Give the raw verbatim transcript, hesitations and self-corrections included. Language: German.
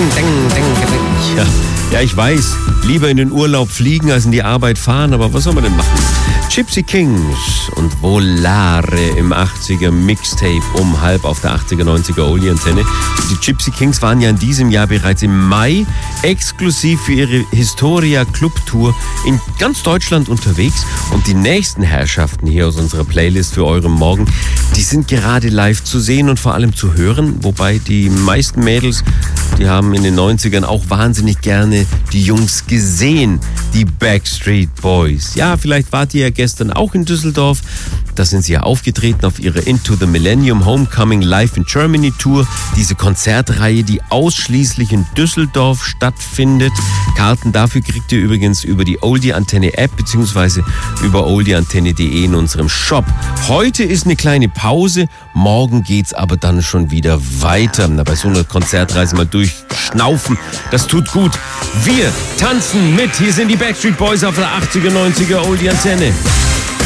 Ja, ja, ich weiß, lieber in den Urlaub fliegen als in die Arbeit fahren, aber was soll man denn machen? Gypsy Kings und Volare im achtziger Mixtape um halb auf der achtziger, neunziger Oldie-Antenne. Die Gypsy Kings waren ja in diesem Jahr bereits im Mai exklusiv für ihre Historia Club Tour in ganz Deutschland unterwegs. Und die nächsten Herrschaften hier aus unserer Playlist für euren Morgen, die sind gerade live zu sehen und vor allem zu hören. Wobei die meisten Mädels, die haben in den neunzigern auch wahnsinnig gerne die Jungs gesehen, die Backstreet Boys. Ja, vielleicht wart ihr ja gestern auch in Düsseldorf. Da sind sie ja aufgetreten auf ihrer Into the Millennium Homecoming Live in Germany Tour. Diese Konzertreihe, die ausschließlich in Düsseldorf stattfindet. Karten dafür kriegt ihr übrigens über die Oldie-Antenne App beziehungsweise über oldie antenne punkt de in unserem Shop. Heute ist eine kleine Pause, morgen geht's aber dann schon wieder weiter. Na, bei so einer Konzertreise mal durchschnaufen, das tut gut. Wir tanzen mit. Hier sind die Backstreet Boys auf der achtziger, neunziger Oldie-Antenne.